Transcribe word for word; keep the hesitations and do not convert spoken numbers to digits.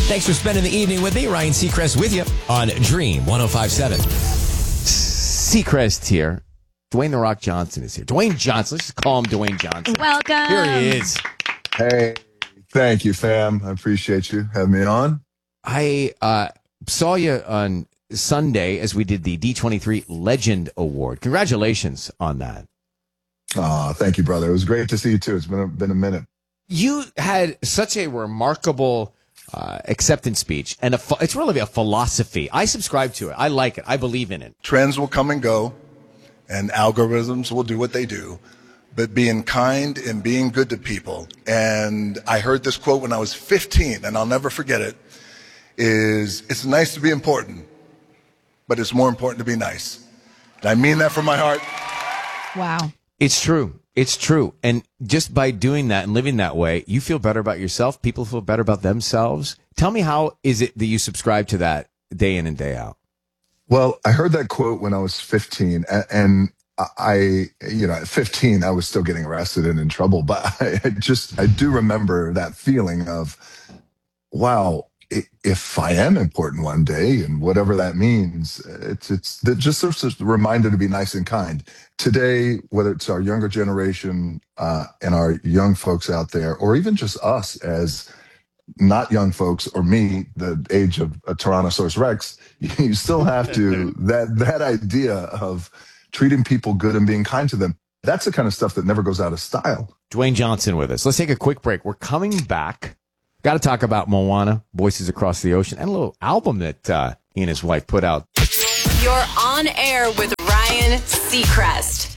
Thanks for spending the evening with me. Ryan Seacrest with you on Dream one oh five point seven. Seacrest here. Dwayne The Rock Johnson is here. Dwayne Johnson. Let's just call him Dwayne Johnson. Welcome. Here he is. Hey, thank you, fam. I appreciate you having me on. I uh, saw you on Sunday as we did the D twenty-three Legend Award. Congratulations on that. Oh, thank you, brother. It was great to see you, too. It's been a, been a minute. You had such a remarkable uh, acceptance speech, and a ph- it's really a philosophy. I subscribe to it. I like it. I believe in it. Trends will come and go, and algorithms will do what they do, but being kind and being good to people. And I heard this quote when I was fifteen, and I'll never forget it, is it's nice to be important, but it's more important to be nice. And I mean that from my heart. Wow. It's true. It's true. And just by doing that and living that way, you feel better about yourself. People feel better about themselves. Tell me, how is it that you subscribe to that day in and day out? Well, I heard that quote when I was fifteen, and, and I, you know, at fifteen, I was still getting arrested and in trouble. But I, I just, I do remember that feeling of, wow, if I am important one day, and whatever that means, it's it's it just sort of a reminder to be nice and kind. Today, whether it's our younger generation uh, and our young folks out there, or even just us as not young folks, or me, the age of a Tyrannosaurus Rex, you still have to, that that idea of treating people good and being kind to them, that's the kind of stuff that never goes out of style. Dwayne Johnson with us. Let's take a quick break. We're coming back. Got to talk about Moana, Voices Across the Ocean, and a little album that uh, he and his wife put out. You're on air with Ryan Seacrest.